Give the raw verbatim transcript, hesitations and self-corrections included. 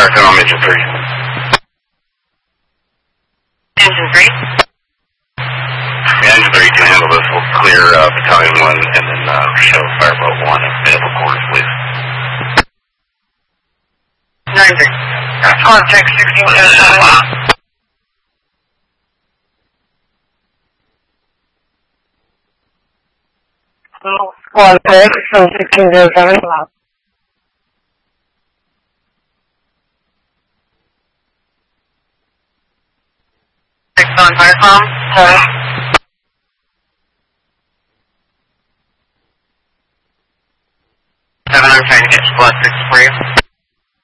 Firecom, Engine three. Engine three? Yeah, Engine three can handle this. We'll clear uh, Battalion one and then uh, show Fireboat one at available quarters, please. nine three. Contact sixteen seven. One six from sixteen zero seven. Six on Firecom. Seven. Seven, I'm trying to get squad six